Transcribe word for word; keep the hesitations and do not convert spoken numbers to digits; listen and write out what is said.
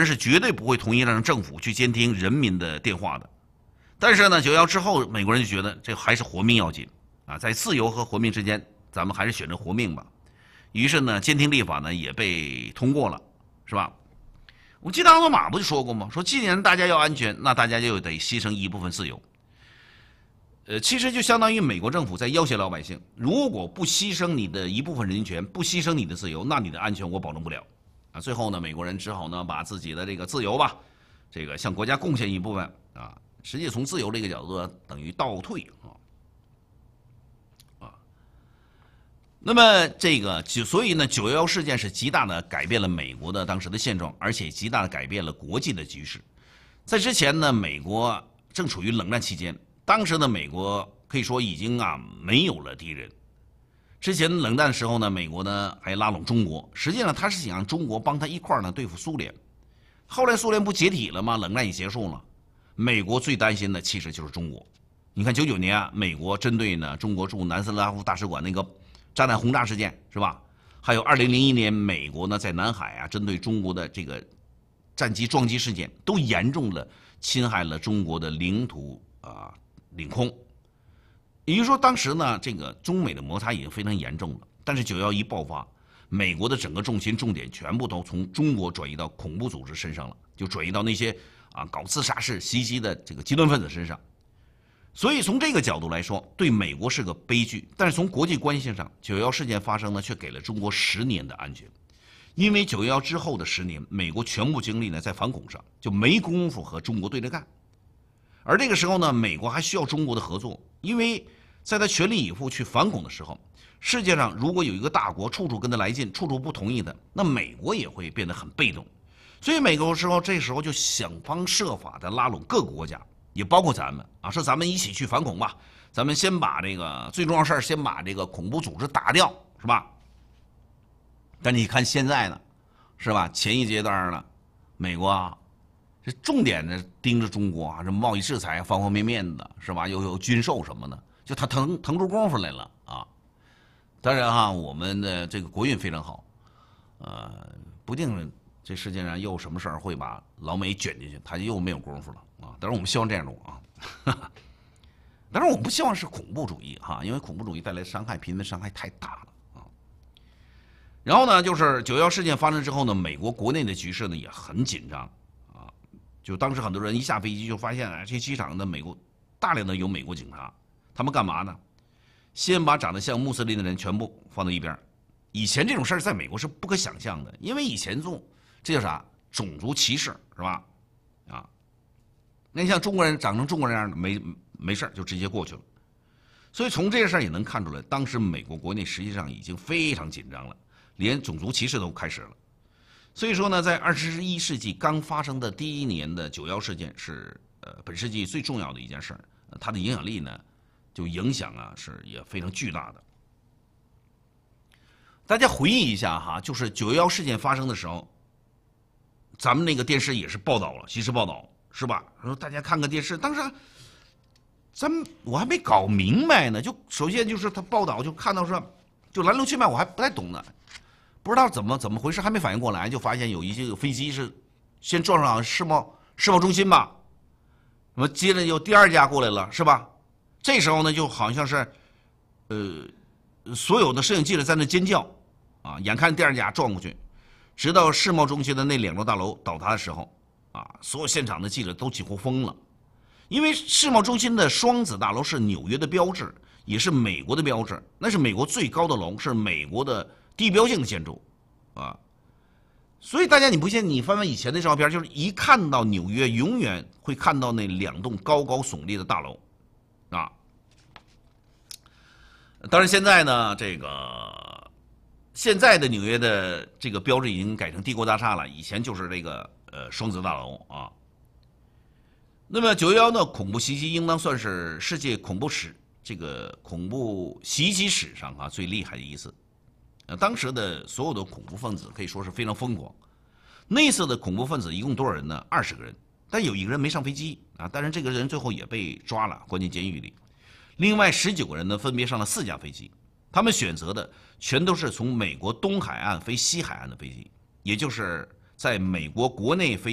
人是绝对不会同意让政府去监听人民的电话的。但是呢，九一一之后，美国人就觉得这还是活命要紧啊，在自由和活命之间，咱们还是选择活命吧。于是呢，监听立法呢也被通过了，是吧？我记得奥巴马不就说过吗？说既然大家要安全，那大家就得牺牲一部分自由。呃，其实就相当于美国政府在要挟老百姓，如果不牺牲你的一部分人权，不牺牲你的自由，那你的安全我保证不了。啊，最后呢，美国人只好呢把自己的这个自由吧，这个向国家贡献一部分啊。实际从自由这个角度等于倒退啊啊。那么这个就所以呢，九一一事件是极大的改变了美国的当时的现状，而且极大的改变了国际的局势。在之前呢，美国正处于冷战期间，当时的美国可以说已经啊没有了敌人。之前冷战的时候呢，美国呢还拉拢中国，实际上他是想让中国帮他一块儿呢对付苏联。后来苏联不解体了吗？冷战也结束了。美国最担心的其实就是中国。你看九九年啊，美国针对呢中国驻南斯拉夫大使馆那个炸弹轰炸事件，是吧？还有二零零一年美国呢在南海啊针对中国的这个战机撞击事件，都严重的侵害了中国的领土啊领空。也就是说，当时呢这个中美的摩擦已经非常严重了。但是九一一爆发，美国的整个重心重点全部都从中国转移到恐怖组织身上了，就转移到那些啊，搞自杀式袭击的这个极端分子身上。所以从这个角度来说，对美国是个悲剧。但是从国际关系上，九一一事件发生呢，却给了中国十年的安全。因为九一一之后的十年，美国全部精力呢在反恐上，就没工夫和中国对着干。而这个时候呢，美国还需要中国的合作，因为在他全力以赴去反恐的时候，世界上如果有一个大国处处跟他来劲，处处不同意的，那美国也会变得很被动。所以美国时候这时候就想方设法的拉拢各个国家，也包括咱们啊，说咱们一起去反恐吧，咱们先把这个最重要事儿，先把这个恐怖组织打掉，是吧？但你看现在呢，是吧？前一阶段呢，美国啊，这重点的盯着中国啊，这贸易制裁方方面面的，是吧？又有军售什么的，就他腾腾出功夫来了啊。当然哈，我们的这个国运非常好，呃，不定这世界上又有什么事儿会把老美卷进去，他就又没有功夫了啊！当然我们希望这样做啊，当然我们不希望是恐怖主义哈，因为恐怖主义带来的伤害，平民伤害太大了啊。然后呢，就是九一一事件发生之后呢，美国国内的局势呢也很紧张啊。就当时很多人一下飞机就发现啊，这机场的美国大量的有美国警察，他们干嘛呢？先把长得像穆斯林的人全部放到一边。以前这种事儿在美国是不可想象的，因为以前做这叫啥？种族歧视是吧？啊，那像中国人长成中国人样的，没没事就直接过去了。所以从这个事儿也能看出来，当时美国国内实际上已经非常紧张了，连种族歧视都开始了。所以说呢，在二十一世纪刚发生的第一年的九一一事件是呃本世纪最重要的一件事儿，它的影响力呢，就影响啊是也非常巨大的。大家回忆一下哈，就是九一一事件发生的时候，咱们那个电视也是报道了，及时报道是吧？说大家看看电视，当时咱们我还没搞明白呢，就首先就是他报道就看到说，就来龙去脉我还不太懂呢，不知道怎么怎么回事，还没反应过来，就发现有一些飞机是先撞上世贸世贸中心吧，那么接着又第二架过来了是吧？这时候呢就好像是，呃。所有的摄影记者在那尖叫，啊，眼看第二架撞过去，直到世贸中心的那两座大楼倒塌的时候，啊，所有现场的记者都几乎疯了，因为世贸中心的双子大楼是纽约的标志，也是美国的标志，那是美国最高的楼，是美国的地标性的建筑，啊，所以大家你不信，你翻翻以前的照片，就是一看到纽约，永远会看到那两栋高高耸立的大楼，啊。当然，现在呢，这个现在的纽约的这个标志已经改成帝国大厦了，以前就是这个呃双子大楼啊。那么九一一呢，恐怖袭击应当算是世界恐怖史这个恐怖袭击史上啊最厉害的一次。呃，当时的所有的恐怖分子可以说是非常疯狂。那次的恐怖分子一共多少人呢？二十个人，但有一个人没上飞机啊，但是这个人最后也被抓了，关进监狱里。另外十九个人呢，分别上了四架飞机，他们选择的全都是从美国东海岸飞西海岸的飞机，也就是在美国国内飞。